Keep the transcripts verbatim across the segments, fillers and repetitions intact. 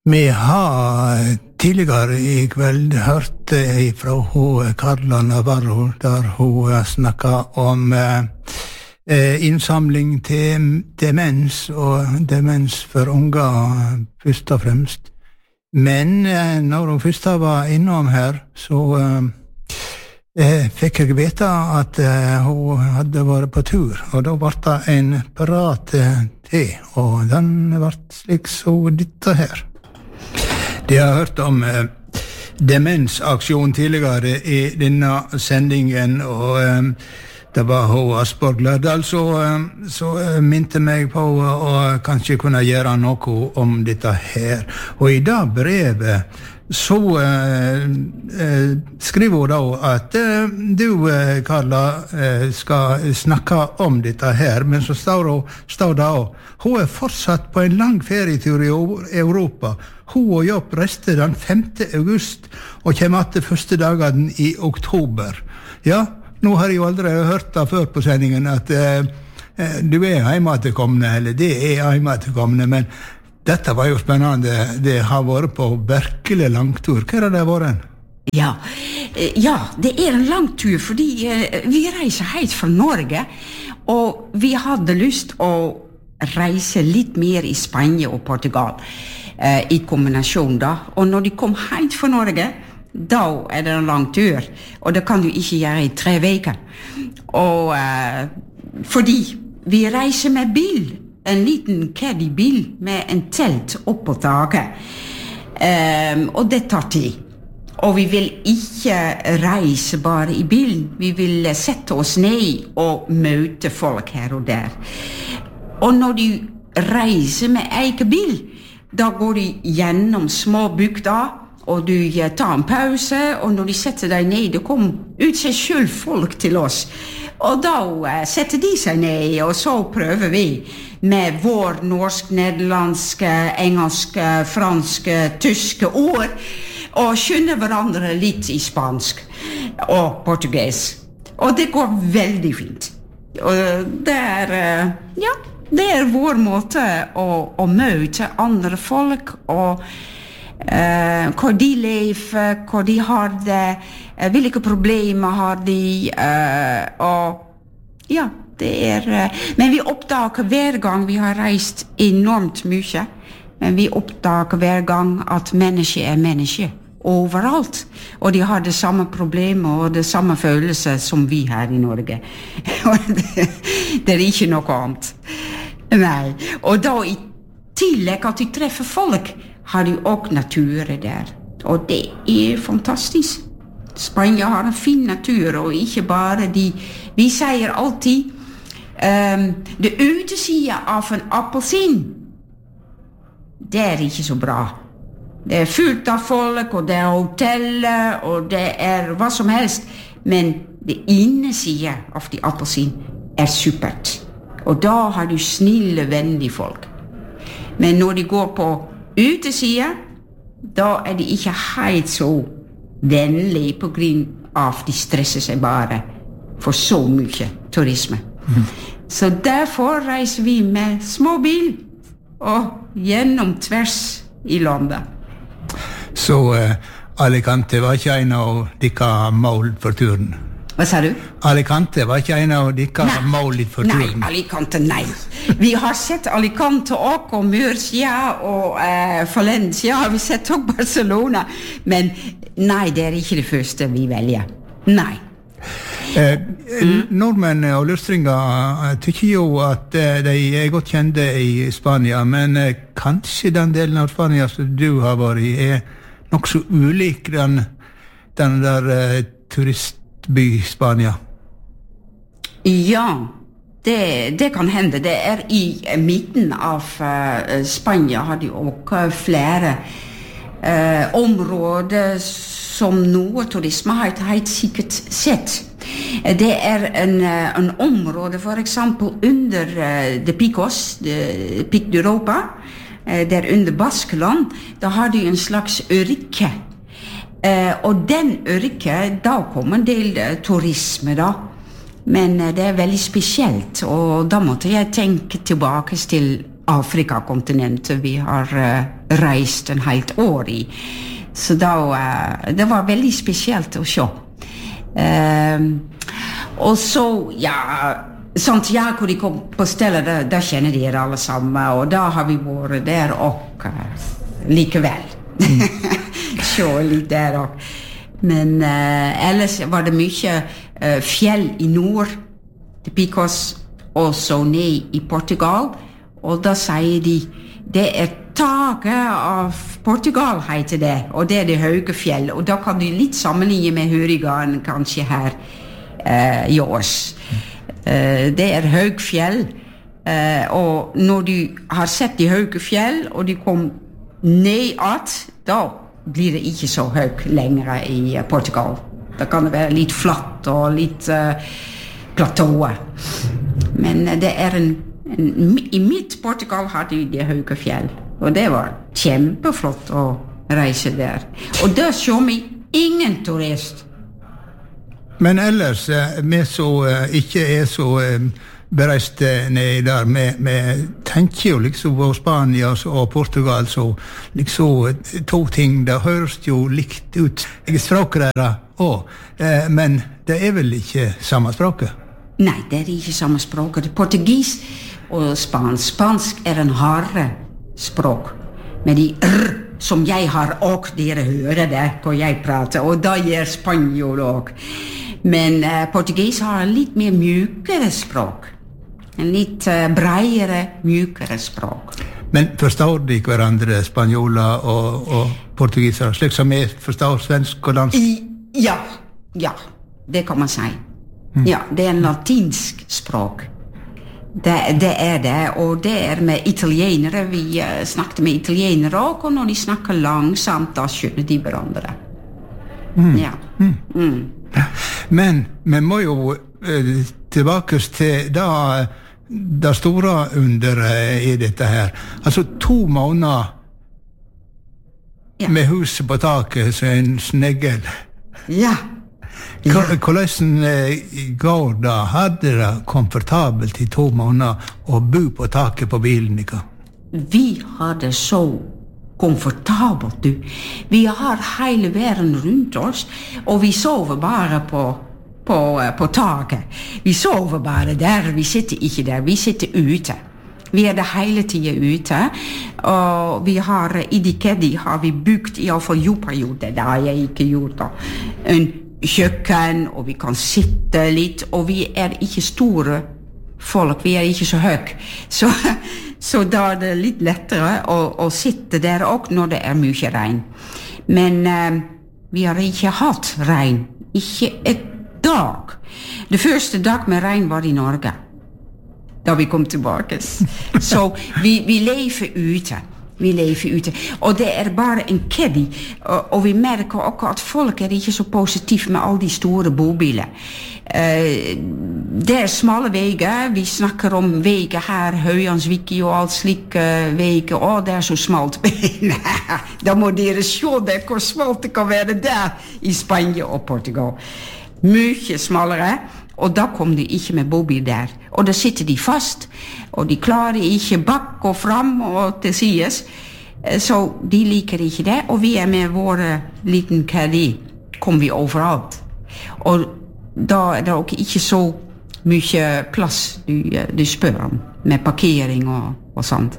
Vi har tidligere I kveld hørt fra hun Carla Navarro, der hun snakket om eh, innsamling til demens, og demens for unger først og fremst. Men eh, når hun først var innom her, så eh, fikk jeg vite at eh, hun hadde vært på tur, og da ble det en prat til, og den ble slik så dette her. De har hørt om eh, demensaksjon tidligere I denne sendingen, og eh, det var hun Asborg Lørdal så, eh, så eh, minte meg på å kanskje kunne gjøre noe om dette her. Og I det brevet så eh, eh, skriver hun da at eh, du, eh, Carla, eh, skal snakke om dette her, men så står, hun, står det også, hun er fortsatt på en lang ferietur I Europa. Hun og Jobb reiste den femte august og kommer til første dagen I oktober. Ja, nå har jeg jo aldri hørt det før på sendingen at eh, du er heimatilkommende, eller det er heimatilkommende, men dette var jo spennende. Det har vært på virkelig langtur. Hva er det vært? Ja, ja, det er en lang tur, fordi vi reiser helt fra Norge, og vi hadde lyst å reise litt mer I Spania og Portugal, eh, I kombinasjon da. Og når de kom helt fra Norge, da er det en lang tur, og det kan du ikke gjøre I tre veker. Og eh, fordi vi reiser med bil, en liten caddy-bil med en telt opp på taket. Um, og det tar tid. Og vi vil ikke reise bare I bilen. Vi vil sette oss ned og møte folk her og der. Og når du reiser med egen bil, da går du gjennom små bygder, og du tar en pause, og når de setter deg ned, det kommer ut seg selv folk til oss. Og da setter de seg ned, og så prøver vi med vår norsk, nederlandske, engelske, franske, tyske ord, og skjønner hverandre litt I spansk og portugis. Og det går veldig fint. Og det er, ja, det er vår måte å, å møte andre folk, og uh, hvor de lever, hvor de har det, uh, hvilke problemer har de, uh, og ja, det er, uh, men vi oppdager hver gang vi har reist enormt mye, men vi oppdager hver gang at menneske er menneske overalt, og de har det samme problemet og det samme følelse som vi her I Norge. det, det er ikke noe annet. Nei, og da I tillegg at de treffer folk, har de også naturen der, og det er fantastisk. Spania har en fin natur, og ikke bare de, vi sier alltid, um, det utesida av en appelsin, det er ikke så bra. Det er fullt av folk, og det er hoteller, og det er hva som helst, men det innesida av de appelsin er supert. Og da har du snille, vennlige folk. Men når de går på utesida, da er de ikke helt så vennlige på grunn av de stresser seg bare for så mye turisme. Mm. Så derfor reiser vi med småbil og gjennom tvers I landet. Så uh, Alicante var ikke en av dikka mål for turen? Hva sa du? Alicante var ikke en av dikka mål for turen? Nei, Alicante, nei. Vi har sett Alicante og, og Murcia og uh, Valencia, har vi sett også Barcelona, men nei, det er ikke det første vi velger. Nei. Eh, mm. Nordmenn og lustringer tykker jo at eh, de er godt kjente I Spania, men eh, kanskje den delen av Spania som du har vært I er nok så ulik den, den der eh, turistby Spania. Ja, det, det kan hende. Det er I midten av uh, Spania har de også flere uh, områder som noe turisme har helt sikkert sett. Det er en, en område for eksempel under uh, de Picos, de Pic d'Europa, uh, der under Baskeland, da har de en slags ørike. Uh, og den ørike, da kommer en del uh, turisme da. Men uh, det er veldig spesielt, og da måtte jeg tenke tilbake til Afrikakontinentet vi har uh, reist en helt år i. Så da, uh, det var veldig spesielt å se. Uh, og så, ja, Santiago de kom på stedet, da, da kjenner de alle sammen, og da har vi vært der og uh, likevel. Se litt der og. Men uh, ellers var det mye uh, fjell i nord, til Picos, og så ned i Portugal, og da sier de, det er taket av Portugal, heter det, og det er det høye fjell, og da kan du litt sammenligne med Hurrigan, kanskje her uh, i års. Uh, det er høye fjell, uh, og når du har sett de høye fjell, og de kom ned at, da blir det ikke så høyt lenger i Portugal. Da kan det være litt flatt og litt uh, platået. Men uh, det er en I mitt Portugal hadde vi det høye fjell, og det var kjempeflott å reise der. Og der så vi ingen turist. Men ellers, vi som ikke er så bereist ned der, vi tenker jo liksom på Spania og Portugal, så liksom to ting, det høres jo likt ut. Jeg er språkrere også, men det er vel ikke samme språket? Nei, det er ikke samme språket. Portugis og spansk. Spansk er en harde språk, med de r som jeg har, og dere hører det hvor jeg prater, og da gjør spanjol også. Men uh, portugis har litt mer mjukere språk. En litt uh, breiere, mjukere språk. Men forstår de hverandre, spanjoler og, og portugiser, slik som jeg forstår svensk og dansk? I, ja, ja, det kan man si. Mm. Ja, det er en latinsk språk. Det, det er det, og det er med italienere. Vi uh, snakket med italienere også, og når de snakker langsomt, da skjønner de hverandre. Mm. Ja. Mm. Mm. Men vi må jo uh, tilbake til da, da store under uh, i dette her. Altså to måneder ja. Med huset på taket som en snegel. Ja. Ja. Hvordan går det? Hadde det komfortabelt i to måneder å bo på taket på bilen? Ikke? Vi hadde så komfortabelt, du. Vi har hele verden rundt oss, og vi sover bare på, på, på taket. Vi sover bare der, vi sitter ikke der, vi sitter ute. Vi er det hele tiden ute, og vi har, i Dikedi har vi bygd i alle fall jordperioder, det har jeg ikke gjort da, en kjøkken, og vi kan sitte litt, og vi er ikke store folk, vi er ikke så høy. Så, så da er det litt lettere å, å sitte der også når det er mye regn. Men uh, vi har ikke hatt regn, ikke et dag. Det første dag med regn var i Norge, da vi kom tilbake. Så vi, vi lever ute. Vi lever ute, og det er bare en keddy, og, og vi merker også at folk er ikke så positive med alle de store bobiler. Uh, det er smale veier, vi snakker om veier her, Høyansviki og alt slik uh, veier, å, det er så smalt. Da må dere se det, hvor smalt det kan være der i Spania og Portugal. Mye smalere, og da kom de ikke med bobil der. Og da sitter de fast, og de klarer ikke bak og fram og til sides. Så de liker ikke det, og vi er med våre liten caddy, kom vi overalt. Og da er det også ikke så mye plass du, du spør om, med parkering og, og sånt.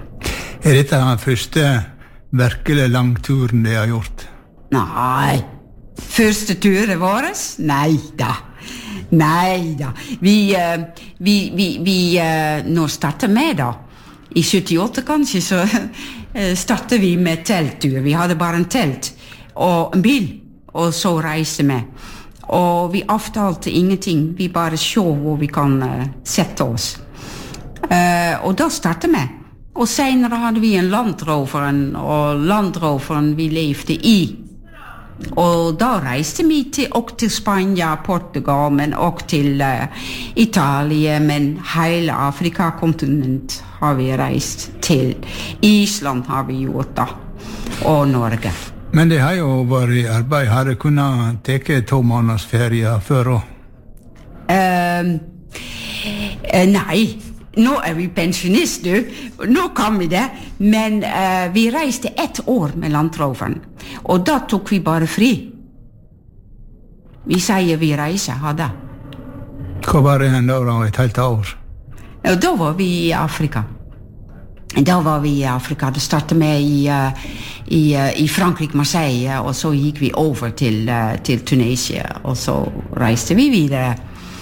Er dette den første virkelig langturen de har gjort? Nei, første turen vår? Nei da. Nei da, vi, uh, vi, vi, vi uh, nå starter med da, i syttiåtte kanskje, så uh, starter vi med telttur. Vi hadde bare en telt og en bil, og så reiste vi. Og vi avtalte ingenting, vi bare så hvor vi kan uh, sette oss. Uh, og da startet vi. Og senere hadde vi en landroveren, og landroveren vi levde i. Og da reiste vi til, og til Spania, Portugal, men også til uh, Italia, men hele Afrikakontinent har vi reist til. Island har vi gjort da, og Norge. Men det har jo vært i arbeid. Har det kunnet teke to måneders ferie før også? Uh, uh, nei, nå er vi pensjonist, du. Nå kan vi det. Men uh, vi reiste ett år med landroveren. Og da tok vi bare fri. Vi sier vi reiser, ha det. Hva var det da, da, et helt år? Ja, da var vi i Afrika. Da var vi i Afrika. Det startet med i, uh, i, uh, i Frankrike, Marseille, og så gikk vi over til, uh, til Tunisia, og så reiste vi videre.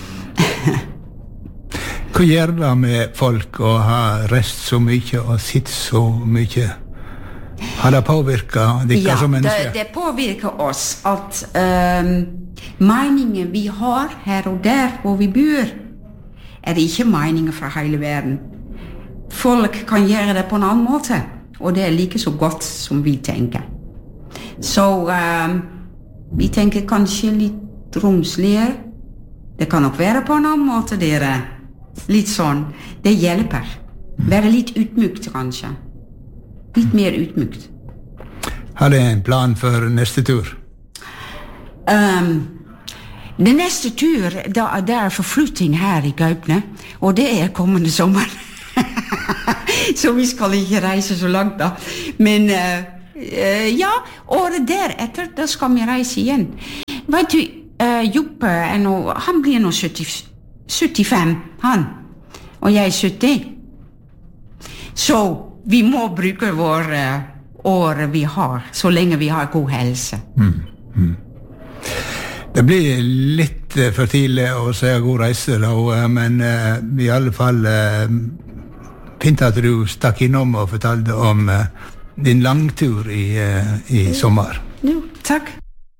Hva gjør det med folk å ha reist så mye og sitt så mye? Har det påvirket dere ja, som mennesker? Ja, det, det påvirker oss at um, meningen vi har her og der hvor vi bor, er ikke meninger fra hele verden. Folk kan gjøre det på en annen måte, og det er like så godt som vi tenker. Så um, vi tenker kanskje litt romsligere. Det kan nok være på en annen måte, dere. Litt sånn. Det hjelper. Være litt utmykt, kanskje. Litt mer utmykt. Har du en plan for neste tur? Um, det neste tur, da, det er forflytting her i Gaupne, og det er kommende sommer. Så vi skal ikke reise så langt da. Men uh, uh, ja, året deretter, da skal vi reise igjen. Vet du, uh, Joppe er nå, han blir nå sytti, syttifem, han. Og jeg er sytti. Så vi må bruke vår uh, år vi har, så lenge vi har god helse. Mm, mm. Det blir litt uh, for tidlig å si god reise da, men uh, i alle fall uh, fint at du stakk innom og fortalte om uh, din langtur i, uh, i sommer. Jo, takk.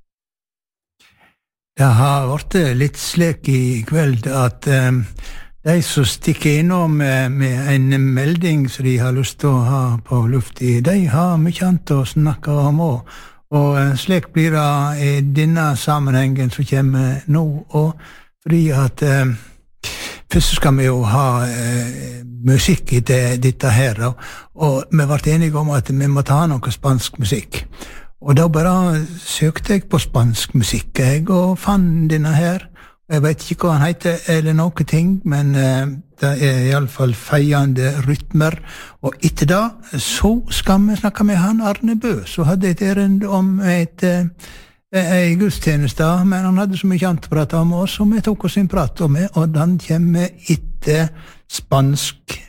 Det har vært litt slik i kveld at um, de som stikker innom med, med en melding som de har lyst til å ha på luft i, de har mye annet å snakke om også. Og uh, slik blir det i denne sammenhengen som kommer nå, og fordi at uh, først skal vi jo ha uh, musikk i det, dette her, og, og vi ble enige om at vi måtte ha noe spansk musikk. Og da bare søkte jeg på spansk musikk, jeg, og fant denne her. Jeg vet ikke hva han heter, eller noe ting, men uh, det er i alle fall feiende rytmer. Og etter da, så skal vi snakke med han Arne Bø, så hadde et erend om et uh, en gudstjeneste, men han hadde så mye annet å prate om oss, og vi tok oss en prat om det, og den kommer etter spansk